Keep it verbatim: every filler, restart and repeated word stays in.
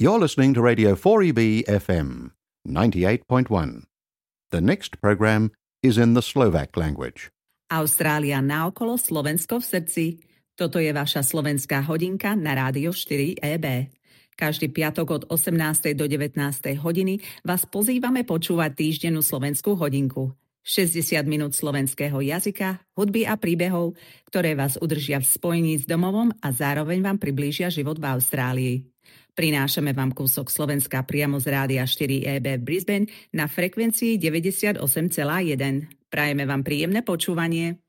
You're listening to Radio four E B F M, ninety-eight point one. The next program is in the Slovak language. Austrália naokolo, Slovensko v srdci. Toto je vaša slovenská hodinka na Rádio štyri é bé. Každý piatok od osemnástej do devätnástej hodiny vás pozývame počúvať týždennú slovenskú hodinku. šesťdesiat minút slovenského jazyka, hudby a príbehov, ktoré vás udržia v spojení s domovom a zároveň vám priblížia život v Austrálii. Prinášame vám kúsok Slovenska priamo z Rádia štyri é bé v Brisbane na frekvencii deväťdesiatosem celá jeden. Prajeme vám príjemné počúvanie.